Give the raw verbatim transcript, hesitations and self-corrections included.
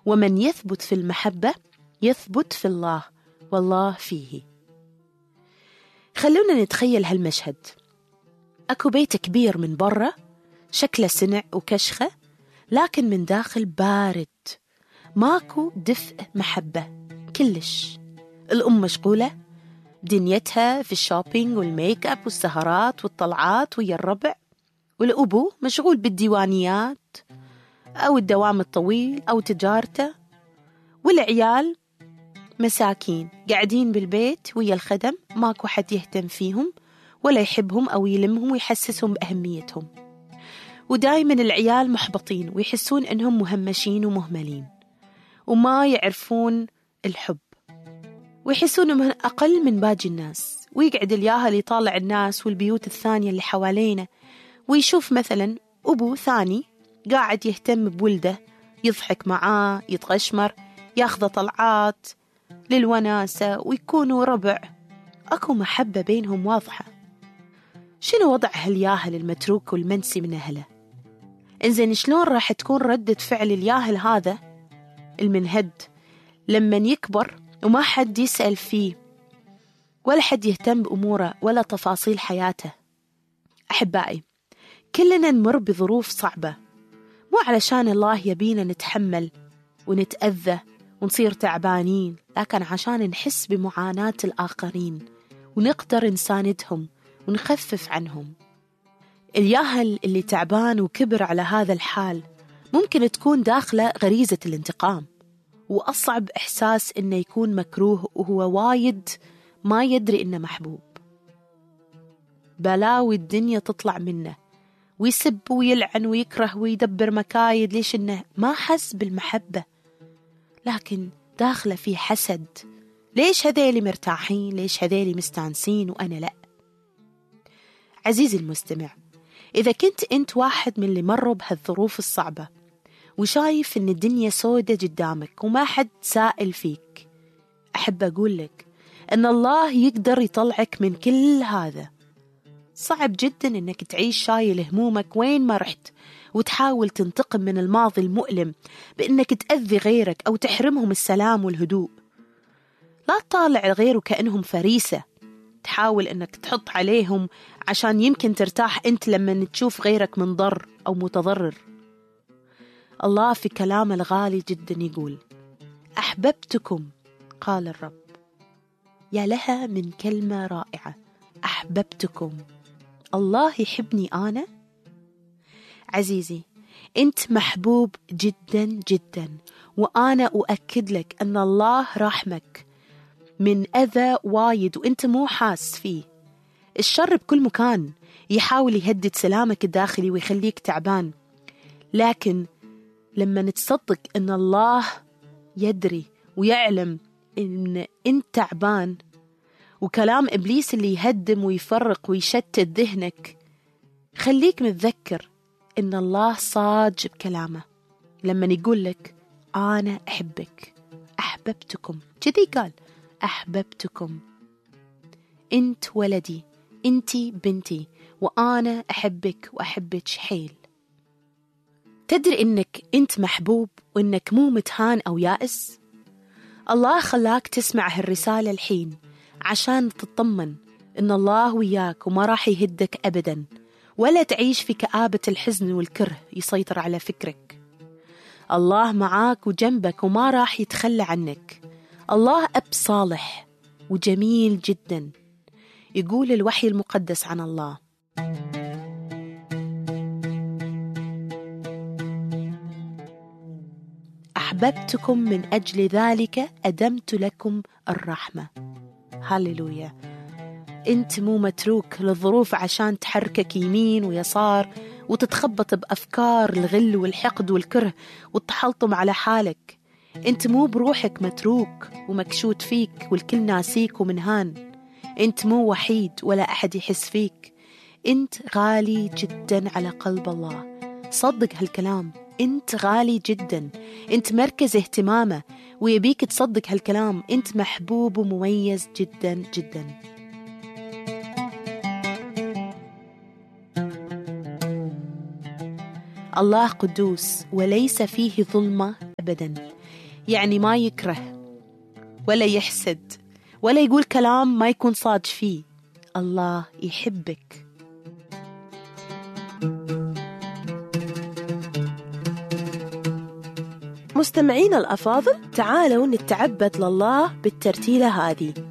ومن يثبت في المحبة يثبت في الله والله فيه. خلونا نتخيل هالمشهد. أكو بيت كبير من برا شكله سنع وكشخة، لكن من داخل بارد، ماكو دفء محبة كلش. الأم مشغولة دنيتها في الشوبينج والميك اب والسهرات والطلعات ويا الربع، والأبو مشغول بالديوانيات أو الدوام الطويل أو تجارته، والعيال مساكين قاعدين بالبيت ويا الخدم، ماكو حد يهتم فيهم ولا يحبهم أو يلمهم ويحسسهم بأهميتهم. ودايما العيال محبطين ويحسون أنهم مهمشين ومهملين وما يعرفون الحب، ويحسون أنهم أقل من باقي الناس. ويقعد الياهل يطالع الناس والبيوت الثانية اللي حوالينا، ويشوف مثلا أبو ثاني قاعد يهتم بولده، يضحك معاه، يتغشمر، ياخذ طلعات للوناسة، ويكونوا ربع، أكو محبة بينهم واضحة. شنو وضع هالياهل المتروك والمنسي من أهله؟ إنزين شلون راح تكون ردة فعل الياهل هذا المنهد لما يكبر وما حد يسأل فيه ولا حد يهتم بأموره ولا تفاصيل حياته؟ أحبائي، كلنا نمر بظروف صعبة، مو علشان الله يبينا نتحمل ونتأذى ونصير تعبانين، لكن عشان نحس بمعاناة الآخرين ونقدر نساندهم ونخفف عنهم. الياهل اللي تعبان وكبر على هذا الحال ممكن تكون داخله غريزة الانتقام، وأصعب إحساس إنه يكون مكروه وهو وايد ما يدري إنه محبوب. بلاوي الدنيا تطلع منه ويسب ويلعن ويكره ويدبر مكايد، ليش؟ إنه ما حس بالمحبة، لكن داخله في حسد. ليش هذيلي مرتاحين؟ ليش هذيلي مستانسين وأنا لأ؟ عزيزي المستمع، إذا كنت أنت واحد من اللي مروا بهالظروف الصعبة وشايف إن الدنيا سودة قدامك وما حد سائل فيك، أحب أقول لك أن الله يقدر يطلعك من كل هذا. صعب جدا إنك تعيش شايل همومك وين ما رحت وتحاول تنتقم من الماضي المؤلم بإنك تأذي غيرك أو تحرمهم السلام والهدوء. لا تطالع غيره كأنهم فريسة تحاول إنك تحط عليهم عشان يمكن ترتاح أنت لما تشوف غيرك منضر أو متضرر. الله في كلامه الغالي جدا يقول: أحببتكم، قال الرب. يا لها من كلمة رائعة، أحببتكم. الله يحبني أنا؟ عزيزي، أنت محبوب جدا جدا، وأنا أؤكد لك أن الله رحمك من أذى وايد وأنت مو حاس فيه. الشر بكل مكان يحاول يهدد سلامك الداخلي ويخليك تعبان، لكن لما نتصدق أن الله يدري ويعلم أن أنت تعبان، وكلام إبليس اللي يهدم ويفرق ويشتت ذهنك، خليك متذكر أن الله صاج بكلامه لما يقول لك: أنا أحبك، أحببتكم. كذي قال: أحببتكم. أنت ولدي، أنتي بنتي، وأنا أحبك وأحبك حيل. تدري إنك أنت محبوب وإنك مو متهان أو يائس؟ الله خلاك تسمع هالرسالة الحين عشان تطمن إن الله وياك وما راح يهدك أبدا، ولا تعيش في كآبة الحزن والكره يسيطر على فكرك. الله معاك وجنبك وما راح يتخلى عنك. الله أب صالح وجميل جدا. يقول الوحي المقدس عن الله: أحببتكم من أجل ذلك أدمت لكم الرحمة. هاليلويا. أنت مو متروك للظروف عشان تحركك يمين ويسار وتتخبط بأفكار الغل والحقد والكره والتحلطم على حالك. أنت مو بروحك متروك ومكشوت فيك والكل ناسيك ومنهان. أنت مو وحيد ولا أحد يحس فيك. أنت غالي جدا على قلب الله. صدق هالكلام، أنت غالي جدا، أنت مركز اهتمامه، ويبيك تصدق هالكلام. أنت محبوب ومميز جدا جدا. الله قدوس وليس فيه ظلمة أبدا. يعني ما يكره ولا يحسد ولا يقول كلام ما يكون صادق فيه. الله يحبك. مستمعين الأفاضل، تعالوا نتعبد لله بالترتيلة هذه.